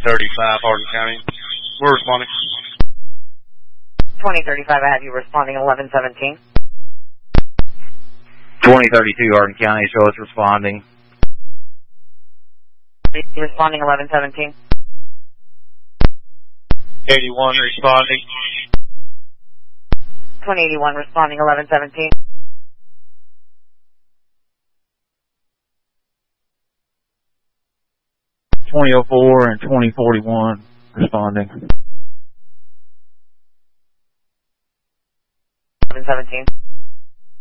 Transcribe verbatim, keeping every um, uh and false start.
thirty-five, Hardin County. We're responding. twenty thirty-five, I have you responding eleven seventeen. twenty thirty-two, Hardin County, show us responding. Responding eleven seventeen. eighty-one, responding. twenty eighty-one, responding eleven seventeen. twenty oh four and twenty forty-one, responding. eleven seventeen.